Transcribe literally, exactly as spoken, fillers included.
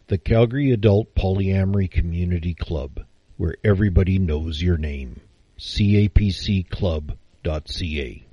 The Calgary Adult Polyamory Community Club, where everybody knows your name. C A P C club dot C A